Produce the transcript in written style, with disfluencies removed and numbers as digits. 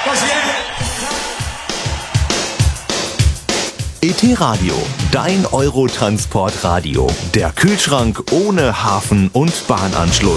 ET Radio, dein Eurotransportradio. Der Kühlschrank ohne Hafen- und Bahnanschluss.